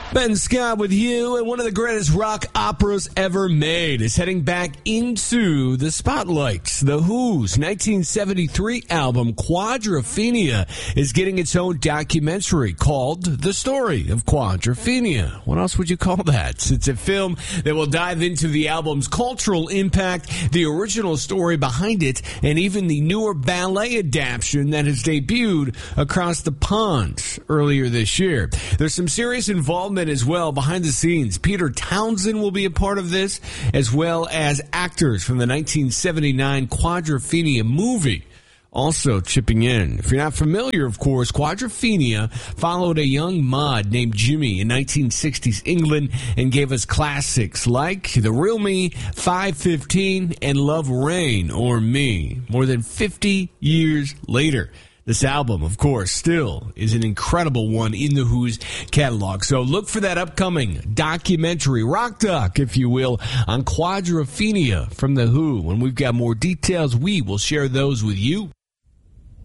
Ben Scott with you, and one of the greatest rock operas ever made is heading back into the spotlight. The Who's 1973 album, Quadrophenia, is getting its own documentary called The Story of Quadrophenia. What else would you call that? It's a film that will dive into the album's cultural impact, the original story behind it, and even the newer ballet adaptation that has debuted across the pond earlier this year. There's some serious involvement as well behind the scenes. Peter Townsend will be a part of this, as well as actors from the 1979 Quadrophenia movie also chipping in. If you're not familiar, of course, Quadrophenia followed a young mod named Jimmy in 1960s England and gave us classics like The Real Me, 515, and Love Rain or Me. More than 50 years later, this album, of course, still is an incredible one in The Who's catalog. So look for that upcoming documentary, rock doc, if you will, on Quadrophenia from The Who. When we've got more details, we will share those with you.